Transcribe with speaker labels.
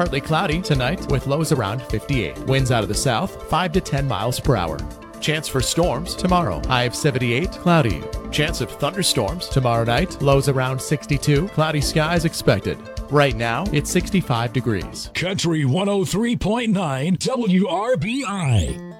Speaker 1: Partly cloudy tonight with lows around 58. Winds out of the south, 5 to 10 miles per hour. Chance for storms tomorrow. High of 78, cloudy. Chance of thunderstorms tomorrow night. Lows around 62. Cloudy skies expected. Right now, it's 65 degrees.
Speaker 2: Country 103.9 WRBI.